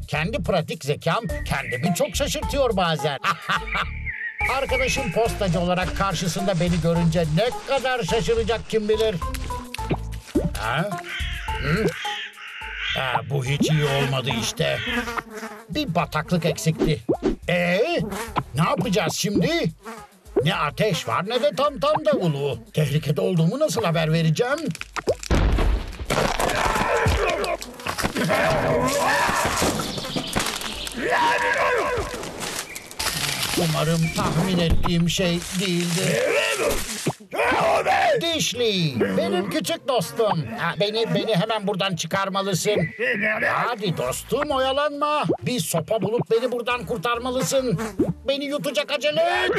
Kendi pratik zekam kendimi çok şaşırtıyor bazen. Arkadaşım postacı olarak karşısında beni görünce ne kadar şaşıracak kim bilir. Ha? Hı? Bu hiç iyi olmadı işte. Bir bataklık eksikti. Ne yapacağız şimdi? Ne ateş var ne de tam davulu. Tehlikede olduğumu nasıl haber vereceğim? Umarım tahmin ettiğim şey değildi. Dişli, benim küçük dostum. Beni hemen buradan çıkarmalısın. Hadi dostum, oyalanma. Bir sopa bulup beni buradan kurtarmalısın. Beni yutacak, acele et.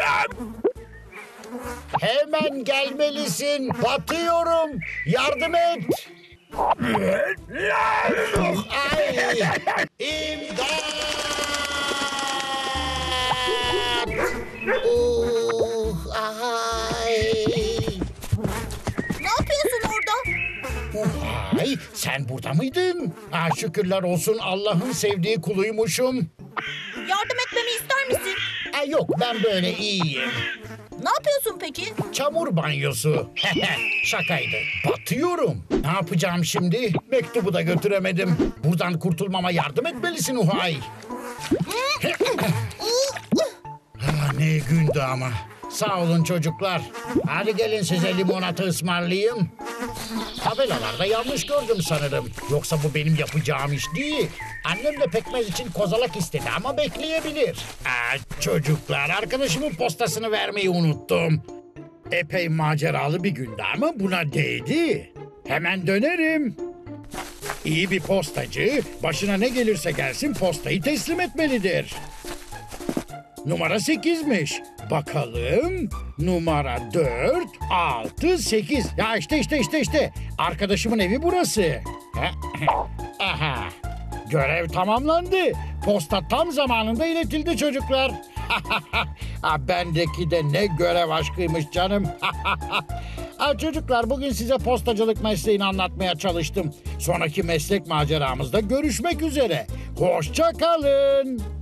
Hemen gelmelisin. Batıyorum. Yardım et. Ay! İmdat! Ay! Ne yapıyorsun orada? Ay, sen burada mıydın? Şükürler olsun, Allah'ın sevdiği kuluymuşum. Yardım etmemi ister misin? Yok, ben böyle iyiyim. Ne yapıyorsun peki? Çamur banyosu. Şakaydı. Batıyorum. Ne yapacağım şimdi? Mektubu da götüremedim. Buradan kurtulmama yardım etmelisin Uhay. Ne gündü ama. Sağ olun çocuklar. Hadi gelin size limonata ısmarlayayım. Tabelalarda yanlış gördüm sanırım. Yoksa bu benim yapacağım iş değil. Annem de pekmez için kozalak istedi ama bekleyebilir. Çocuklar, arkadaşımın postasını vermeyi unuttum. Epey maceralı bir gündü ama buna değdi. Hemen dönerim. İyi bir postacı başına ne gelirse gelsin postayı teslim etmelidir. Numara 8'miş. Bakalım. Numara 4, 6, 8. Ya işte. Arkadaşımın evi burası. Aha. Görev tamamlandı. Posta tam zamanında iletildi çocuklar. Bendeki de ne görev aşkıymış canım. Çocuklar, bugün size postacılık mesleğini anlatmaya çalıştım. Sonraki meslek maceramızda görüşmek üzere. Hoşça kalın.